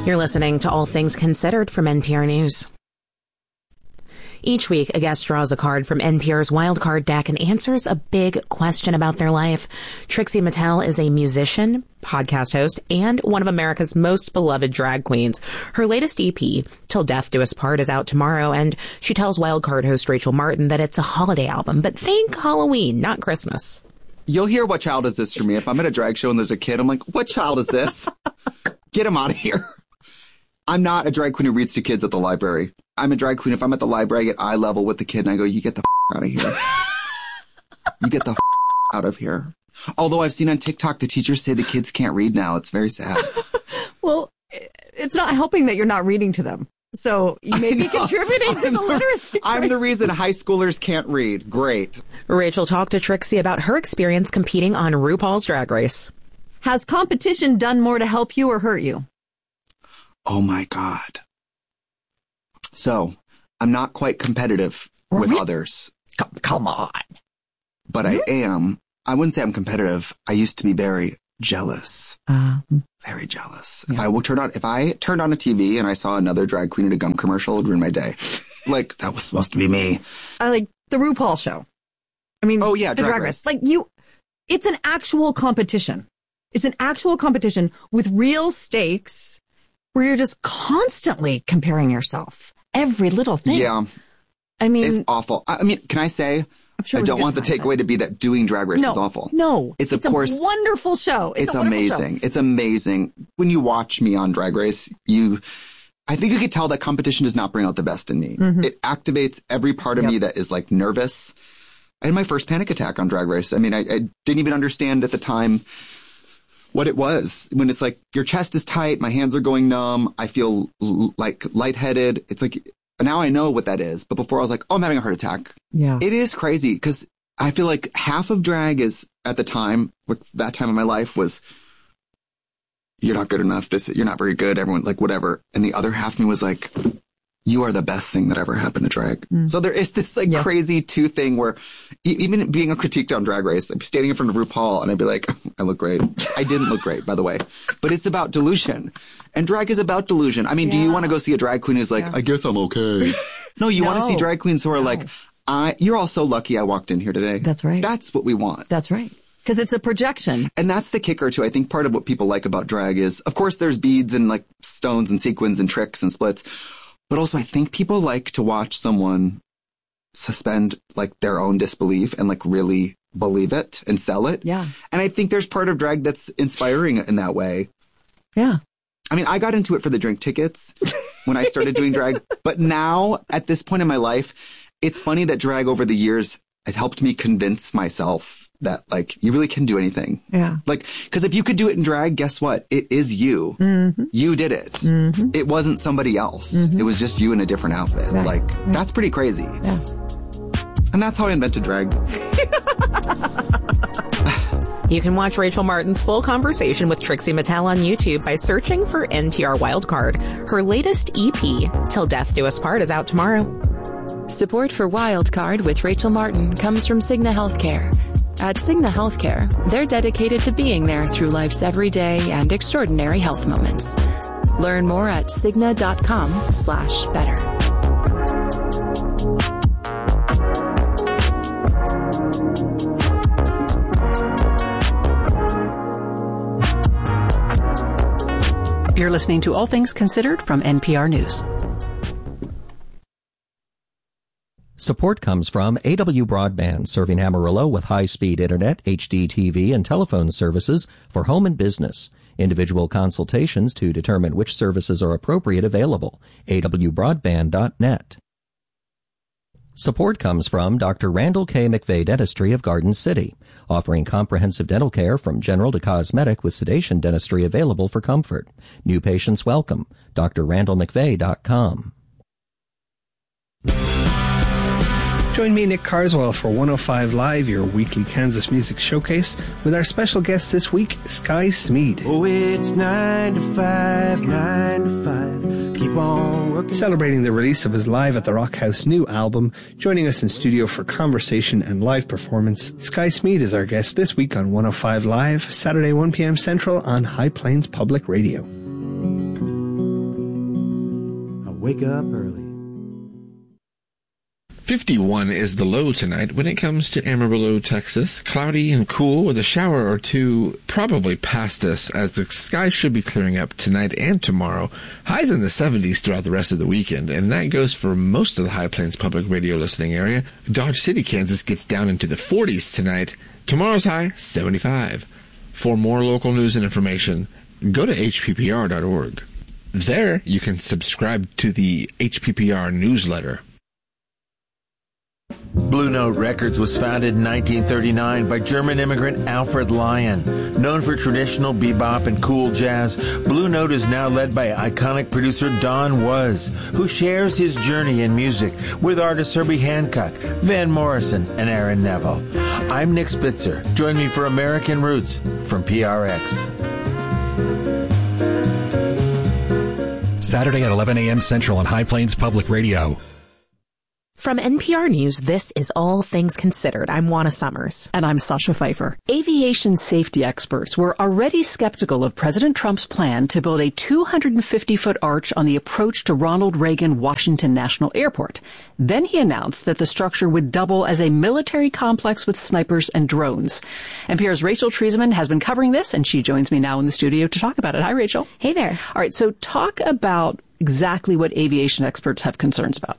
You're listening to All Things Considered from NPR News. Each week, a guest draws a card from NPR's Wildcard deck and answers a big question about their life. Trixie Mattel is a musician, podcast host, and one of America's most beloved drag queens. Her latest EP, Till Death Do Us Part, is out tomorrow, and she tells Wildcard host Rachel Martin that it's a holiday album, but think Halloween, not Christmas. You'll hear What Child Is This from me. If I'm at a drag show and there's a kid, I'm like, what child is this? Get him out of here. I'm not a drag queen who reads to kids at the library. I'm a drag queen. If I'm at the library, I get eye level with the kid and I go, you get the out of here. You get the out of here. Although I've seen on TikTok, the teachers say the kids can't read now. It's very sad. Well, it's not helping that you're not reading to them. So you may be contributing to the literacy crisis. I'm the reason high schoolers can't read. Great. Rachel talked to Trixie about her experience competing on RuPaul's Drag Race. Has competition done more to help you or hurt you? Oh, my God. So I'm not quite competitive with others. Come on. But I am. I wouldn't say I'm competitive. I used to be very jealous. Very jealous. Yeah. If I turned on a TV and I saw another drag queen in a gum commercial, it would ruin my day. Like, that was supposed to be me. Like the RuPaul show. I mean, oh, yeah, the Drag Race. Like it's an actual competition. It's an actual competition with real stakes where you're just constantly comparing yourself. Every little thing. Yeah. I mean, it's awful. I mean, can I say, I don't want the takeaway to be that doing Drag Race is awful. No. It's of course a wonderful show. It's amazing. It's amazing. When you watch me on Drag Race, I think you could tell that competition does not bring out the best in me. Mm-hmm. It activates every part of me that is like nervous. I had my first panic attack on Drag Race. I mean, I didn't even understand at the time what it was. When it's like your chest is tight, my hands are going numb, I feel like lightheaded. It's like, now I know what that is. But before I was like, oh, I'm having a heart attack. Yeah. It is crazy because I feel like half of drag is at the time, that time of my life was, you're not good enough. You're not very good. Everyone, like, whatever. And the other half of me was like, you are the best thing that ever happened to drag. So there is this crazy two thing where even being critiqued on Drag Race, I'd be standing in front of RuPaul and I'd be like, I look great. I didn't look great, by the way, but it's about delusion, and drag is about delusion. I mean, do you want to go see a drag queen who's like, I guess I'm okay? No, you want to see drag queens who are like, you're all so lucky I walked in here today. That's right. That's what we want. That's right. Because it's a projection. And that's the kicker, too. I think part of what people like about drag is, of course, there's beads and like stones and sequins and tricks and splits. But also, I think people like to watch someone suspend like their own disbelief and like really believe it and sell it. Yeah. And I think there's part of drag that's inspiring in that way. Yeah. I mean, I got into it for the drink tickets when I started doing drag. But now, at this point in my life, it's funny that drag over the years has helped me convince myself that, like, you really can do anything. Yeah. Like, because if you could do it in drag, guess what? It is you. Mm-hmm. You did it. Mm-hmm. It wasn't somebody else. Mm-hmm. It was just you in a different outfit. Right. Like, that's pretty crazy. Yeah. And that's how I invented drag. You can watch Rachel Martin's full conversation with Trixie Mattel on YouTube by searching for NPR Wildcard. Her latest EP, Till Death Do Us Part, is out tomorrow. Support for Wildcard with Rachel Martin comes from Cigna Healthcare. At Cigna Healthcare, they're dedicated to being there through life's everyday and extraordinary health moments. Learn more at Cigna.com/better. You're listening to All Things Considered from NPR News. Support comes from AW Broadband, serving Amarillo with high-speed internet, HD TV, and telephone services for home and business. Individual consultations to determine which services are appropriate available. awbroadband.net. Support comes from Dr. Randall K. McVeigh Dentistry of Garden City, offering comprehensive dental care from general to cosmetic with sedation dentistry available for comfort. New patients welcome. drrandallmcveigh.com. Join me, Nick Carswell, for 105 Live, your weekly Kansas music showcase, with our special guest this week, Sky Smeed. Oh, it's 9 to 5, 9 to 5. Keep on working. Celebrating the release of his Live at the Rock House new album, joining us in studio for conversation and live performance, Sky Smeed is our guest this week on 105 Live, Saturday 1 p.m. Central on High Plains Public Radio. wake up early. 51 is the low tonight when it comes to Amarillo, Texas. Cloudy and cool with a shower or two probably past us as the sky should be clearing up tonight and tomorrow. Highs in the 70s throughout the rest of the weekend, and that goes for most of the High Plains public radio listening area. Dodge City, Kansas gets down into the 40s tonight. Tomorrow's high, 75. For more local news and information, go to hppr.org. There, you can subscribe to the HPPR newsletter. Blue Note Records was founded in 1939 by German immigrant Alfred Lion. Known for traditional bebop and cool jazz, Blue Note is now led by iconic producer Don Was, who shares his journey in music with artists Herbie Hancock, Van Morrison, and Aaron Neville. I'm Nick Spitzer. Join me for American Roots from PRX. Saturday at 11 a.m. Central on High Plains Public Radio. From NPR News, this is All Things Considered. I'm Juana Summers. And I'm Sasha Pfeiffer. Aviation safety experts were already skeptical of President Trump's plan to build a 250-foot arch on the approach to Ronald Reagan Washington National Airport. Then he announced that the structure would double as a military complex with snipers and drones. NPR's Rachel Treisman has been covering this, and she joins me now in the studio to talk about it. Hi, Rachel. Hey there. All right, so talk about exactly what aviation experts have concerns about.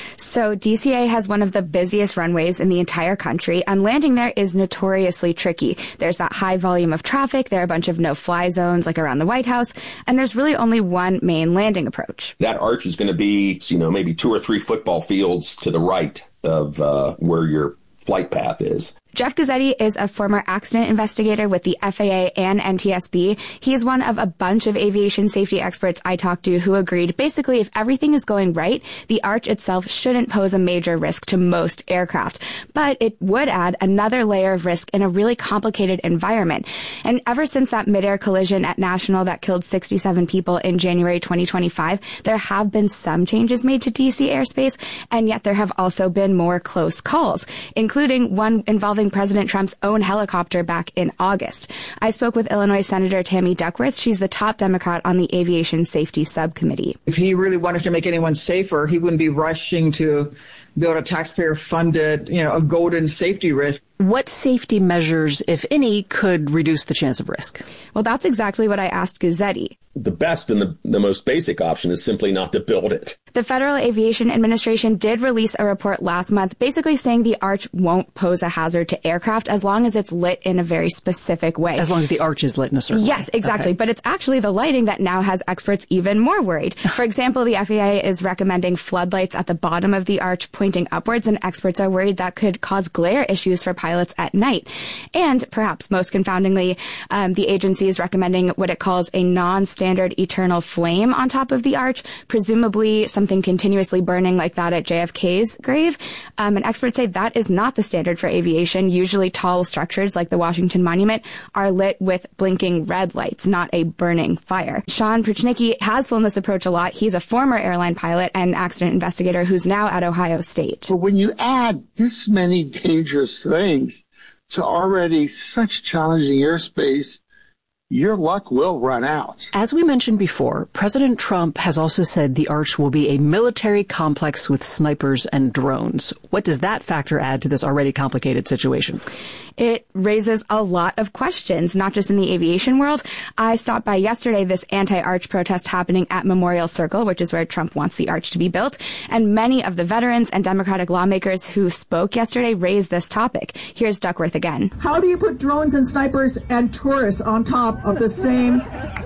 So DCA has one of the busiest runways in the entire country, and landing there is notoriously tricky. There's that high volume of traffic, there are a bunch of no-fly zones like around the White House, and there's really only one main landing approach. That arch is going to be, maybe 2 or 3 football fields to the right of where your flight path is. Jeff Guzzetti is a former accident investigator with the FAA and NTSB. He's one of a bunch of aviation safety experts I talked to who agreed basically if everything is going right, the arch itself shouldn't pose a major risk to most aircraft. But it would add another layer of risk in a really complicated environment. And ever since that midair collision at National that killed 67 people in January 2025, there have been some changes made to DC airspace, and yet there have also been more close calls, including one involving President Trump's own helicopter back in August. I spoke with Illinois Senator Tammy Duckworth. She's the top Democrat on the Aviation Safety Subcommittee. If he really wanted to make anyone safer, he wouldn't be rushing to build a taxpayer-funded, a golden safety risk. What safety measures, if any, could reduce the chance of risk? Well, that's exactly what I asked Guzzetti. The best and the most basic option is simply not to build it. The Federal Aviation Administration did release a report last month basically saying the arch won't pose a hazard to aircraft as long as it's lit in a very specific way. As long as the arch is lit in a certain way. Yes, exactly. Okay. But it's actually the lighting that now has experts even more worried. For example, the FAA is recommending floodlights at the bottom of the arch pointing upwards, and experts are worried that could cause glare issues for pilots at night. And perhaps most confoundingly, the agency is recommending what it calls a non-standard eternal flame on top of the arch, presumably something continuously burning like that at JFK's grave. And experts say that is not the standard for aviation. Usually tall structures like the Washington Monument are lit with blinking red lights, not a burning fire. Sean Pruchnicki has flown this approach a lot. He's a former airline pilot and accident investigator who's now at Ohio State. But when you add this many dangerous things to already such challenging airspace, your luck will run out. As we mentioned before, President Trump has also said the arch will be a military complex with snipers and drones. What does that factor add to this already complicated situation? It raises a lot of questions, not just in the aviation world. I stopped by yesterday this anti-arch protest happening at Memorial Circle, which is where Trump wants the arch to be built. And many of the veterans and Democratic lawmakers who spoke yesterday raised this topic. Here's Duckworth again. How do you put drones and snipers and tourists on top of the same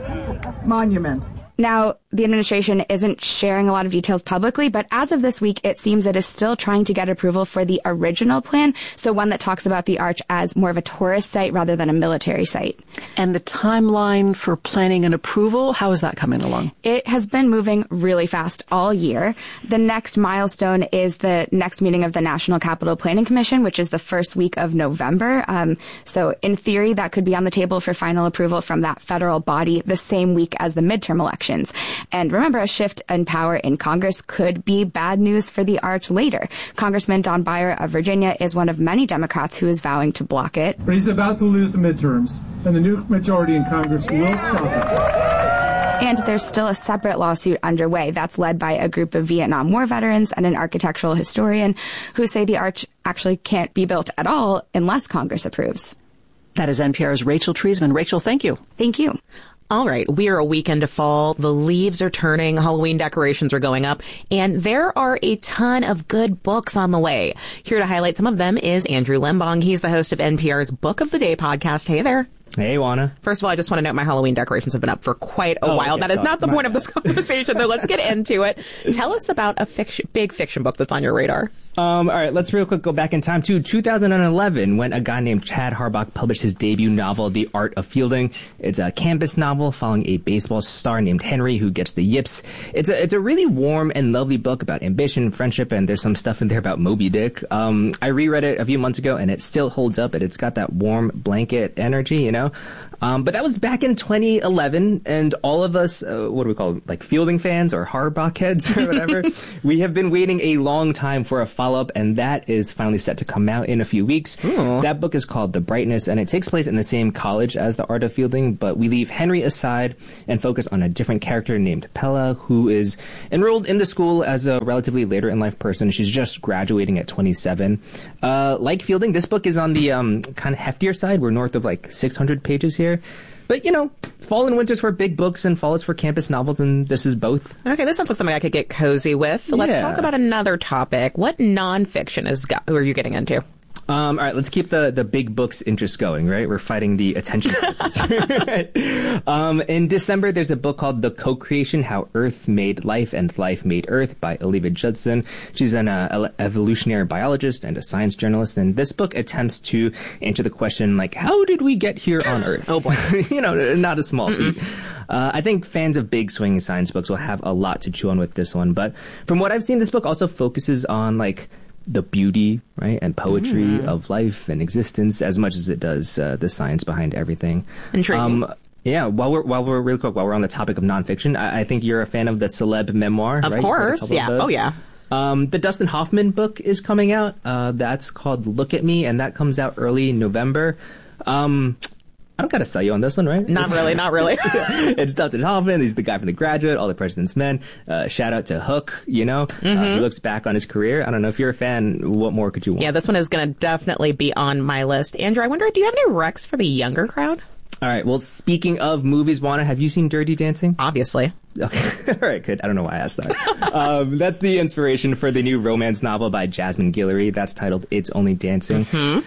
monument? Now, the administration isn't sharing a lot of details publicly, but as of this week, it seems it is still trying to get approval for the original plan, so one that talks about the arch as more of a tourist site rather than a military site. And the timeline for planning and approval, how is that coming along? It has been moving really fast all year. The next milestone is the next meeting of the National Capital Planning Commission, which is the first week of November. So in theory, that could be on the table for final approval from that federal body the same week as the midterm elections. And remember, a shift in power in Congress could be bad news for the arch later. Congressman Don Beyer of Virginia is one of many Democrats who is vowing to block it. But he's about to lose the midterms, and the new majority in Congress will stop it. And there's still a separate lawsuit underway that's led by a group of Vietnam War veterans and an architectural historian who say the arch actually can't be built at all unless Congress approves. That is NPR's Rachel Treisman. Rachel, thank you. Thank you. All right, we are a week into fall. The leaves are turning, Halloween decorations are going up, and there are a ton of good books on the way. Here to highlight some of them is Andrew Lembong. He's the host of NPR's Book of the Day podcast. Hey there. Hey, Juana. First of all, I just want to note my Halloween decorations have been up for quite a while. Okay, that is not the point of this conversation, though. Let's get into it. Tell us about a big fiction book that's on your radar. All right, let's real quick go back in time to 2011 when a guy named Chad Harbach published his debut novel, The Art of Fielding. It's a campus novel following a baseball star named Henry who gets the yips. It's a really warm and lovely book about ambition, friendship, and there's some stuff in there about Moby Dick. I reread it a few months ago and it still holds up, and it's got that warm blanket energy, you know? But that was back in 2011, and all of us, what do we call them, like Fielding fans or Harbach heads or whatever, we have been waiting a long time for a follow-up, and that is finally set to come out in a few weeks. Ooh. That book is called The Brightness, and it takes place in the same college as The Art of Fielding, but we leave Henry aside and focus on a different character named Pella, who is enrolled in the school as a relatively later in life person. She's just graduating at 27. Like Fielding, this book is on the kind of heftier side. We're north of like 600 pages here. But, you know, fall and winter's for big books and fall is for campus novels, and this is both. Okay, this sounds like something I could get cozy with. Let's talk about another topic. What nonfiction are you getting into? All right, let's keep the big books interest going, right? We're fighting the attention crisis. In December, there's a book called The Co-Creation, How Earth Made Life and Life Made Earth by Olivia Judson. She's an evolutionary biologist and a science journalist, and this book attempts to answer the question, like, how did we get here on Earth? Oh, boy. You know, not a small feat. I think fans of big swinging science books will have a lot to chew on with this one, but from what I've seen, this book also focuses on, like, the beauty, right, and poetry of life and existence as much as it does the science behind everything. Intriguing. Yeah, while we're really quick, while we're on the topic of nonfiction, I think you're a fan of the celeb memoir, of right? Of course, yeah. Oh, yeah. The Dustin Hoffman book is coming out. That's called Look at Me, and that comes out early November. I don't gotta sell you on this one, right? Not really. It's Dustin Hoffman. He's the guy from The Graduate, All the President's Men. Shout out to Hook, you know. He looks back on his career. I don't know if you're a fan, what more could you want? Yeah, this one is going to definitely be on my list. Andrew, I wonder, do you have any recs for the younger crowd? All right. Well, speaking of movies, Juana, have you seen Dirty Dancing? Obviously. Okay. All right, good. I don't know why I asked that. That's the inspiration for the new romance novel by Jasmine Guillory. That's titled It's Only Dancing.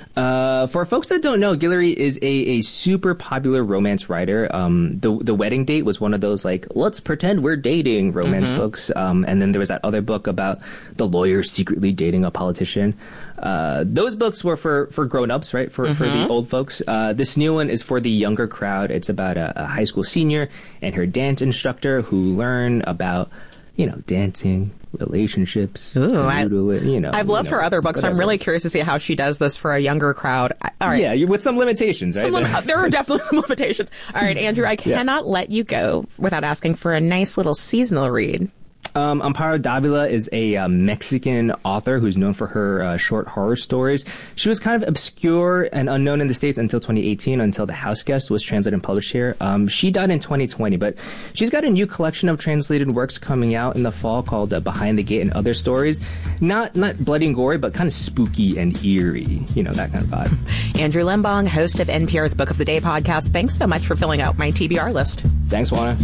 For folks that don't know, Guillory is a super popular romance writer. The Wedding Date was one of those, like, let's pretend we're dating romance books. And then there was that other book about the lawyer secretly dating a politician. Those books were for grown-ups, right? For the old folks. This new one is for the younger crowd. It's about a high school senior and her dance instructor who learn about, you know, dancing, relationships. Ooh, I've loved her other books, so I'm really curious to see how she does this for a younger crowd. All right. Yeah, with some limitations, right? There are definitely some limitations. All right, Andrew, I cannot let you go without asking for a nice little seasonal read. Amparo Davila is a Mexican author who's known for her short horror stories. She was kind of obscure and unknown in the States until 2018, until The House Guest was translated and published here. She died in 2020, but she's got a new collection of translated works coming out in the fall called Behind the Gate and Other Stories. Not bloody and gory, but kind of spooky and eerie, you know, that kind of vibe. Andrew Lembong, host of NPR's Book of the Day podcast. Thanks so much for filling out my TBR list. Thanks, Juana.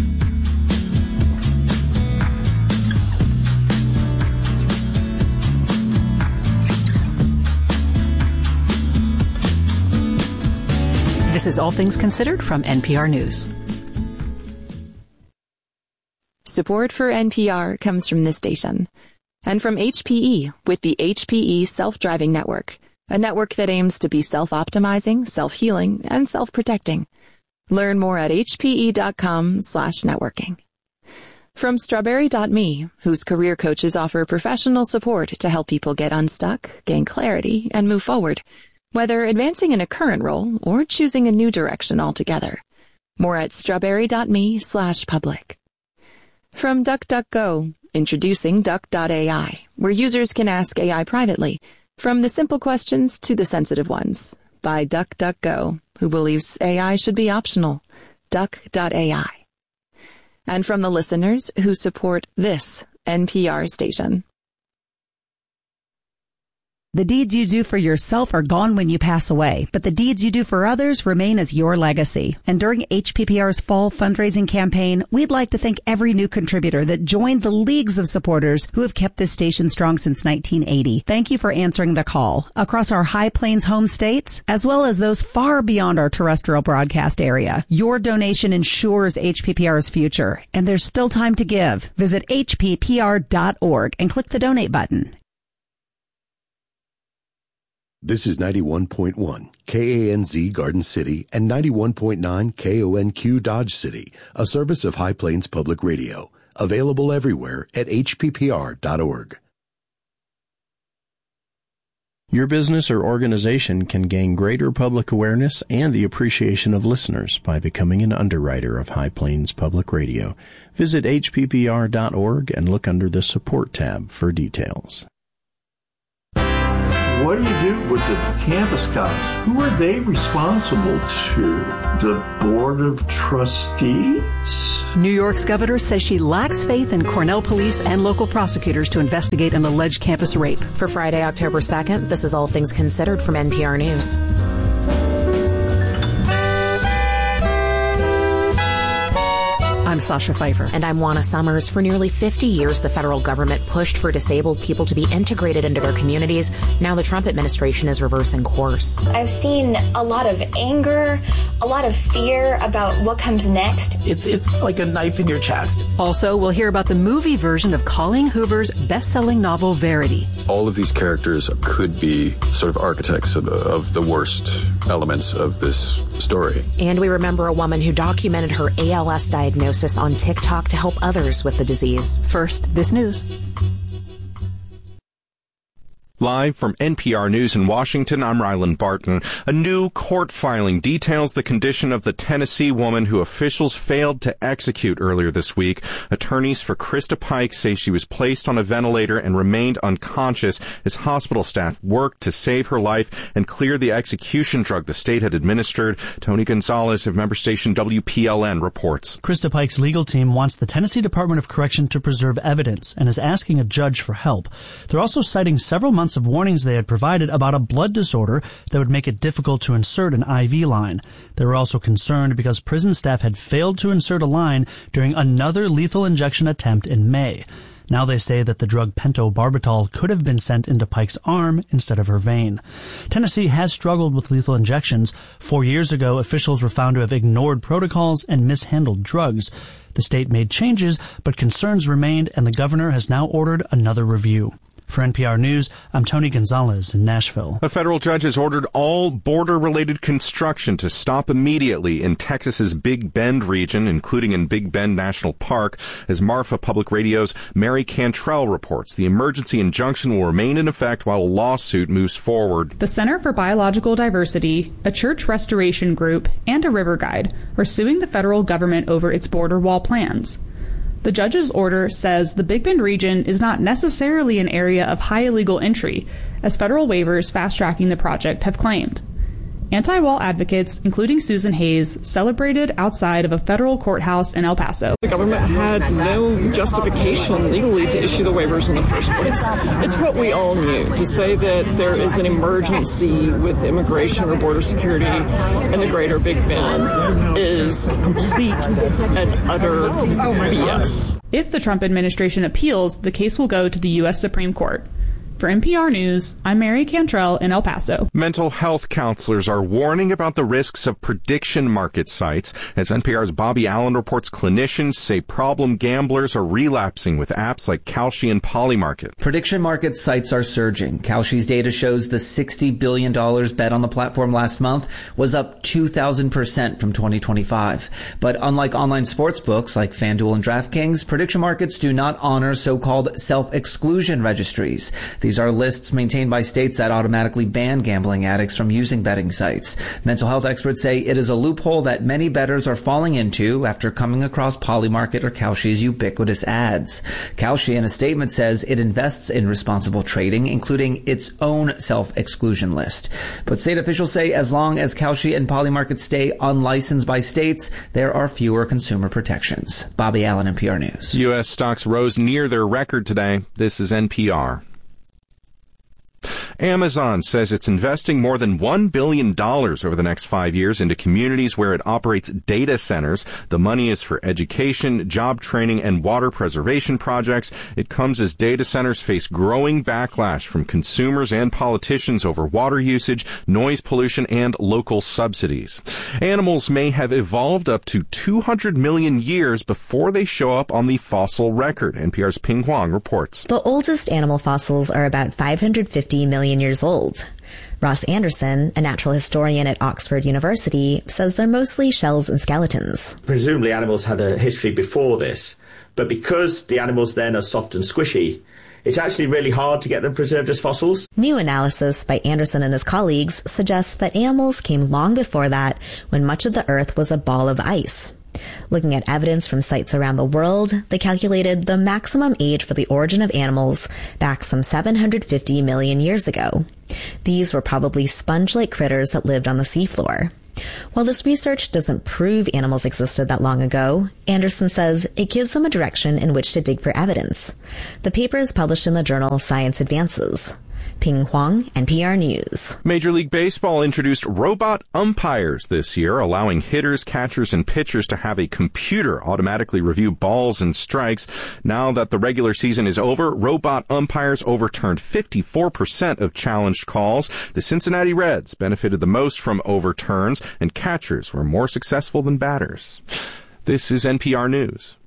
This is All Things Considered from NPR News. Support for NPR comes from this station and from HPE with the HPE Self-Driving Network, a network that aims to be self-optimizing, self-healing, and self-protecting. Learn more at hpe.com/networking. From Strawberry.me, whose career coaches offer professional support to help people get unstuck, gain clarity, and move forward, whether advancing in a current role or choosing a new direction altogether. More at strawberry.me/public. From DuckDuckGo, introducing Duck.ai, where users can ask AI privately, from the simple questions to the sensitive ones, by DuckDuckGo, who believes AI should be optional. Duck.ai. and from the listeners who support this NPR station. The deeds you do for yourself are gone when you pass away, but the deeds you do for others remain as your legacy. And during HPPR's fall fundraising campaign, we'd like to thank every new contributor that joined the leagues of supporters who have kept this station strong since 1980. Thank you for answering the call across our High Plains home states, as well as those far beyond our terrestrial broadcast area. Your donation ensures HPPR's future, and there's still time to give. Visit hppr.org and click the donate button. This is 91.1 KANZ Garden City and 91.9 KONQ Dodge City, a service of High Plains Public Radio, available everywhere at hppr.org. Your business or organization can gain greater public awareness and the appreciation of listeners by becoming an underwriter of High Plains Public Radio. Visit hppr.org and look under the Support tab for details. What do you do with the campus cops? Who are they responsible to? The Board of Trustees? New York's governor says she lacks faith in Cornell police and local prosecutors to investigate an alleged campus rape. For Friday, October 2nd, this is All Things Considered from NPR News. I'm Sasha Pfeiffer. And I'm Juana Summers. For nearly 50 years, the federal government pushed for disabled people to be integrated into their communities. Now the Trump administration is reversing course. I've seen a lot of anger, a lot of fear about what comes next. It's like a knife in your chest. Also, we'll hear about the movie version of Colleen Hoover's best-selling novel, Verity. All of these characters could be sort of architects of the worst elements of this story. And we remember a woman who documented her ALS diagnosis on TikTok to help others with the disease. First, this news. Live from NPR News in Washington, I'm Ryland Barton. A new court filing details the condition of the Tennessee woman who officials failed to execute earlier this week. Attorneys for Krista Pike say she was placed on a ventilator and remained unconscious as hospital staff worked to save her life and clear the execution drug the state had administered. Tony Gonzalez of member station WPLN reports. Krista Pike's legal team wants the Tennessee Department of Correction to preserve evidence and is asking a judge for help. They're also citing several months of warnings they had provided about a blood disorder that would make it difficult to insert an IV line. They were also concerned because prison staff had failed to insert a line during another lethal injection attempt in May. Now they say that the drug pentobarbital could have been sent into Pike's arm instead of her vein. Tennessee has struggled with lethal injections. 4 years ago, officials were found to have ignored protocols and mishandled drugs. The state made changes, but concerns remained, and the governor has now ordered another review. For NPR News, I'm Tony Gonzalez in Nashville. A federal judge has ordered all border-related construction to stop immediately in Texas's Big Bend region, including in Big Bend National Park. As Marfa Public Radio's Mary Cantrell reports, the emergency injunction will remain in effect while a lawsuit moves forward. The Center for Biological Diversity, a church restoration group, and a river guide are suing the federal government over its border wall plans. The judge's order says the Big Bend region is not necessarily an area of high illegal entry, as federal waivers fast-tracking the project have claimed. Anti-wall advocates, including Susan Hayes, celebrated outside of a federal courthouse in El Paso. The government had no justification legally to issue the waivers in the first place. It's what we all knew. To say that there is an emergency with immigration or border security in the greater Big Bend is complete and utter BS. If the Trump administration appeals, the case will go to the U.S. Supreme Court. For NPR News, I'm Mary Cantrell in El Paso. Mental health counselors are warning about the risks of prediction market sites. As NPR's Bobby Allen reports, clinicians say problem gamblers are relapsing with apps like Kalshi and Polymarket. Prediction market sites are surging. Kalshi's data shows the $60 billion bet on the platform last month was up 2,000% from 2025. But unlike online sports books like FanDuel and DraftKings, prediction markets do not honor so-called self-exclusion registries. These These are lists maintained by states that automatically ban gambling addicts from using betting sites. Mental health experts say it is a loophole that many bettors are falling into after coming across Polymarket or Kalshi's ubiquitous ads. Kalshi, in a statement, says it invests in responsible trading, including its own self-exclusion list. But state officials say as long as Kalshi and Polymarket stay unlicensed by states, there are fewer consumer protections. Bobby Allen, NPR News. U.S. stocks rose near their record today. This is NPR. Amazon says it's investing more than $1 billion over the next 5 years into communities where it operates data centers. The money is for education, job training, and water preservation projects. It comes as data centers face growing backlash from consumers and politicians over water usage, noise pollution, and local subsidies. Animals may have evolved up to 200 million years before they show up on the fossil record. NPR's Ping Huang reports. The oldest animal fossils are about 550 million years old. Ross Anderson, a natural historian at Oxford University, says they're mostly shells and skeletons. Presumably animals had a history before this, but because the animals then are soft and squishy, it's actually really hard to get them preserved as fossils. New analysis by Anderson and his colleagues suggests that animals came long before that, when much of the Earth was a ball of ice. Looking at evidence from sites around the world, they calculated the maximum age for the origin of animals back some 750 million years ago. These were probably sponge-like critters that lived on the seafloor. While this research doesn't prove animals existed that long ago, Anderson says it gives them a direction in which to dig for evidence. The paper is published in the journal Science Advances. Ping Huang, NPR News. Major League Baseball introduced robot umpires this year, allowing hitters, catchers, and pitchers to have a computer automatically review balls and strikes. Now that the regular season is over, robot umpires overturned 54% of challenged calls. The Cincinnati Reds benefited the most from overturns, and catchers were more successful than batters. This is NPR News.